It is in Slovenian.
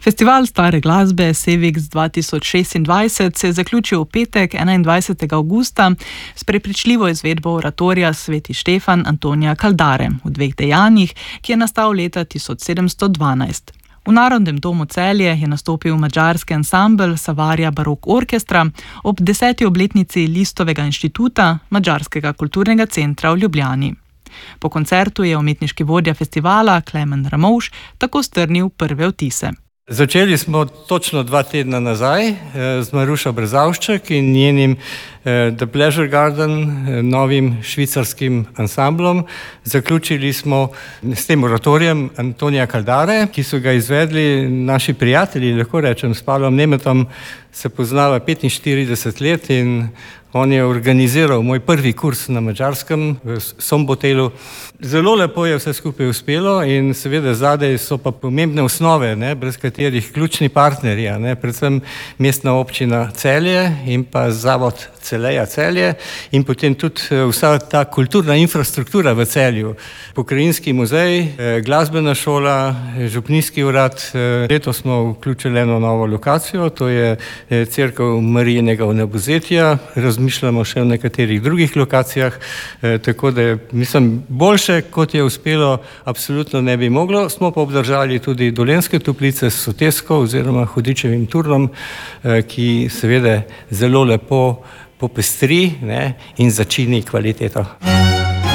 Festival stare glasbe Sevix 2026 se je zaključil v petek, 21. avgusta, s prepričljivo izvedbo oratorija Sveti Štefan Antonija Caldare v dveh dejanjih, ki je nastal leta 1712. V Narodnem domu Celje je nastopil madžarski ansambel Savaria Barok Orkestra ob 10. obletnici Listovega inštituta Madžarskega kulturnega centra v Ljubljani. Po koncertu je umetniški vodja festivala Klemen Ramovš tako strnil prve vtise. Začeli smo točno 2 tedna nazaj z Marušo Brezavšček in njenim The Pleasure Garden, novim švicarskim ansamblom. Zaključili smo s tem oratorijem Antonija Caldare, ki so ga izvedli naši prijatelji, lahko rečem, s Pavlom Nemetom se poznava 45 let in on je organiziral moj prvi kurs na Madžarskem v Sombotelu. Zelo lepo je vse skupaj uspelo in seveda zadaj so pa pomembne osnove, brez katerih ključni partnerji, predvsem mestna občina Celje in pa zavod Celeja Celje in potem tudi vsa ta kulturna infrastruktura v Celju. Pokrajinski muzej, glasbena šola, župnijski urad. Letos smo vključili eno novo lokacijo, to je cerkev Marijinega vnebovzetja. Razmišljamo še o nekaterih drugih lokacijah, tako da mislim, boljše kot je uspelo, absolutno ne bi moglo. Smo pa obdržali tudi Dolenjske toplice s Sotesko oziroma Hudičevim turnom, ki seveda zelo lepo popestri in začini kvaliteto.